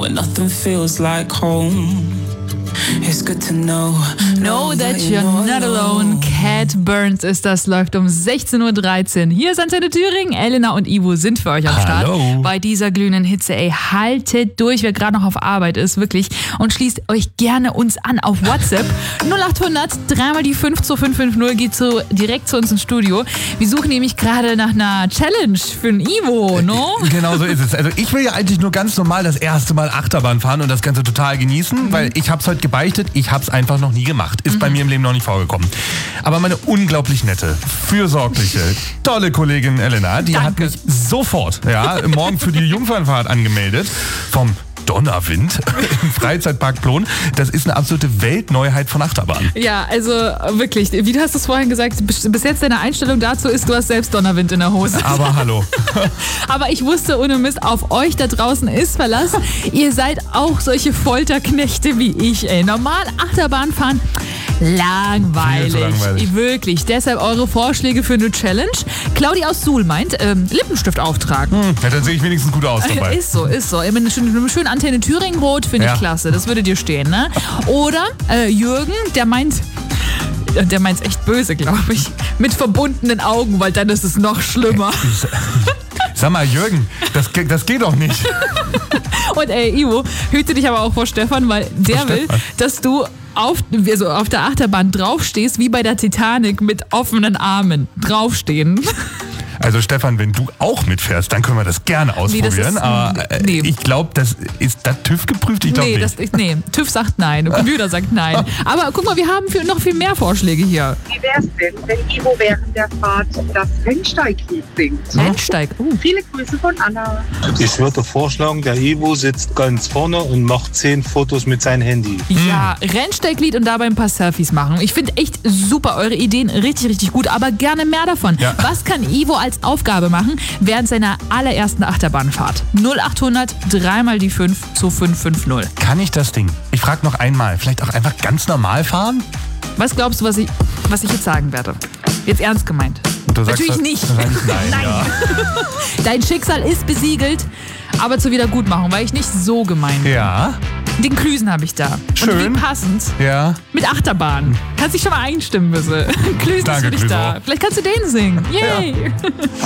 when nothing feels like home. It's good to know that you're not alone. Cat Burns ist das, läuft um 16.13 Uhr. Hier ist Antenne Thüringen. Elena und Ivo sind für euch am Start. Bei dieser glühenden Hitze. Ey, haltet durch, wer gerade noch auf Arbeit ist, wirklich. Und schließt euch gerne uns an auf WhatsApp. 0800 3 die 5 zu 550 geht so direkt zu uns ins Studio. Wir suchen nämlich gerade nach einer Challenge für den Ivo, no? Genau so ist es. Also ich will ja eigentlich nur ganz normal das erste Mal Achterbahn fahren und das Ganze total genießen, weil ich hab's heute gebeichtet, ich hab's einfach noch nie gemacht. Ist bei mir im Leben noch nicht vorgekommen. Aber meine unglaublich nette, fürsorgliche, tolle Kollegin Elena, die hat mich sofort morgen für die Jungfernfahrt angemeldet vom Donnerwind im Freizeitpark Plon. Das ist eine absolute Weltneuheit von Achterbahn. Ja, also wirklich, wie du hast es vorhin gesagt, bis jetzt deine Einstellung dazu ist, du hast selbst Donnerwind in der Hose. Aber hallo. Aber ich wusste ohne Mist, auf euch da draußen ist Verlass. Ihr seid auch solche Folterknechte wie ich, ey. Normal Achterbahn fahren, langweilig. Wirklich. Deshalb eure Vorschläge für eine Challenge. Claudi aus Suhl meint, Lippenstift auftragen. Ja, dann sehe ich wenigstens gut aus dabei. Ist so. Mit einem schönen Antenne Thüringen Rot finde ich klasse. Das würde dir stehen, ne? Oder Jürgen, der meint's echt böse, glaube ich. Mit verbundenen Augen, weil dann ist es noch schlimmer. Sag mal, Jürgen, das geht doch nicht. Und Ivo, hüte dich aber auch vor Stefan, weil der will, dass du auf der Achterbahn draufstehst, wie bei der Titanic, mit offenen Armen draufstehen. Also Stefan, wenn du auch mitfährst, dann können wir das gerne ausprobieren. Ich glaube, das ist das TÜV geprüft? Ich glaube nicht. TÜV sagt nein, der Computer sagt nein. Aber guck mal, wir haben noch viel mehr Vorschläge hier. Wie wär's denn, wenn Ivo während der Fahrt das Rennsteiglied singt? Rennsteig? Viele Grüße von Anna. Ich würde vorschlagen, der Ivo sitzt ganz vorne und macht 10 Fotos mit seinem Handy. Ja, Rennsteiglied und dabei ein paar Selfies machen. Ich finde echt super, eure Ideen richtig, richtig gut, aber gerne mehr davon. Ja. Was kann Ivo als Aufgabe machen während seiner allerersten Achterbahnfahrt? 0800 3 die 5 zu 550. Kann ich das Ding? Ich frage noch einmal, vielleicht auch einfach ganz normal fahren? Was glaubst du, was ich jetzt sagen werde? Jetzt ernst gemeint. Natürlich nicht. Nein. Ja. Dein Schicksal ist besiegelt, aber zur Wiedergutmachung war ich nicht so gemeint. Ja. Den Klüsen habe ich da. Schön. Und wie passend. Ja. Mit Achterbahn. Kannst dich schon mal einstimmen, bitte. Klüsen ist für dich da. Vielleicht kannst du den singen. Yay. Ja.